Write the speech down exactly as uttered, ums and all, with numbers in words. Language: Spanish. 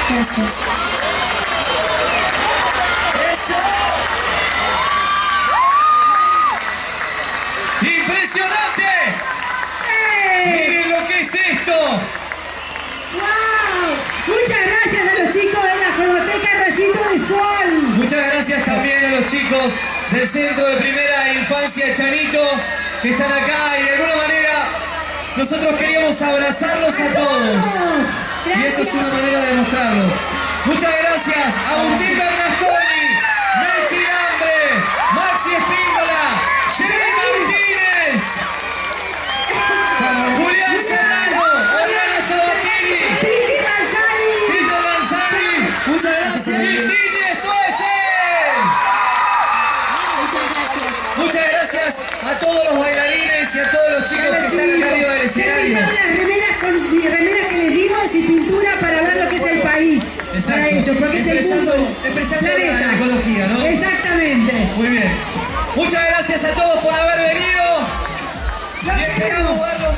Gracias. ¡Eso! ¡Impresionante! ¡Eh! ¡Miren lo que es esto! ¡Wow! Muchas gracias a los chicos de la Juegoteca Rayito de Sol. Muchas gracias también a los chicos del Centro de Primera Infancia Chanito que están acá y de alguna manera nosotros queríamos abrazarlos a todos. Y esto es una manera de mostrarlo. Muchas gracias a Agustín Bernasconi, Melchi Hambre, Maxi Espíndola, Jerry Martínez, Julián Serrano, Oriana Sabatini, Peter Lanzani, muchas gracias. Virginia Stoessel. Muchas gracias. Muchas gracias a todos los bailarines y a todos los chicos que están acá arriba del escenario. Las remeras, con, y remeras que les dimos y pintura para ver lo que es el país. Exacto. Para ellos, porque es el Expresando, mundo. expresando La la, neta. la ecología, ¿no? Exactamente. Muy bien. Muchas gracias a todos por haber venido.